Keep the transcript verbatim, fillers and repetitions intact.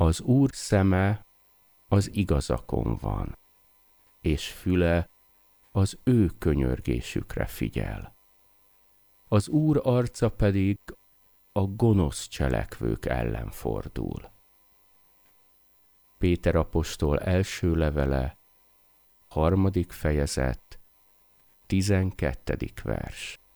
Az Úr szeme az igazakon van, és füle az ő könyörgésükre figyel. Az Úr arca pedig a gonosz cselekvők ellen fordul. Péter apostol első levele, harmadik fejezet, tizenkettedik vers.